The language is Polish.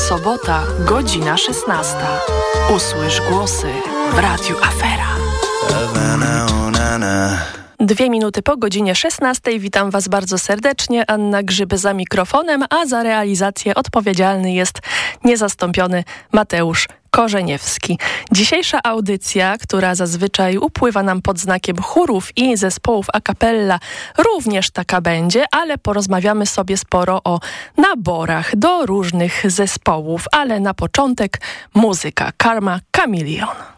Sobota, godzina 16. Usłysz głosy w Radiu Afera. 2 minuty po godzinie 16. Witam Was bardzo serdecznie. Anna Grzyb za mikrofonem, a za realizację odpowiedzialny jest niezastąpiony Mateusz Korzeniewski. Dzisiejsza audycja, która zazwyczaj upływa nam pod znakiem chórów i zespołów a cappella, również taka będzie, ale porozmawiamy sobie sporo o naborach do różnych zespołów. Ale na początek muzyka Karma Chameleon.